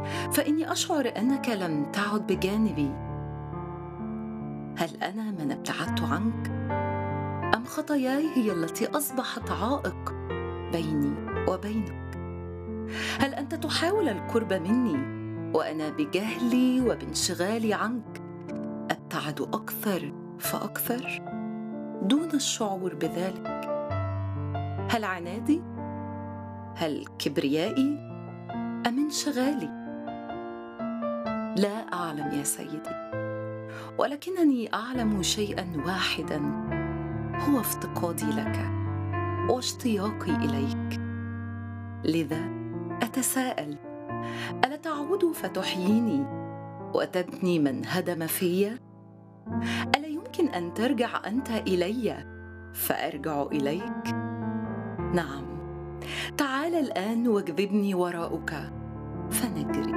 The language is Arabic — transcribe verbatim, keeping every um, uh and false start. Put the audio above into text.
فإني أشعر أنك لم تعد بجانبي. هل أنا من ابتعدت عنك، أم خطاياي هي التي أصبحت عائق بيني وبينك؟ هل أنت تحاول القرب مني وأنا بجهلي وبانشغالي عنك أبتعد أكثر فأكثر دون الشعور بذلك؟ هل عنادي؟ هل كبريائي؟ أم انشغالي؟ لا أعلم يا سيدي، ولكنني أعلم شيئا واحدا، هو افتقادي لك واشتياقي إليك. لذا أتساءل، ألا تعود فتحييني وتبني من هدم في؟ ألا يمكن أن ترجع أنت إلي فأرجع إليك؟ نعم، تعال الآن واجذبني وراءك فنجري.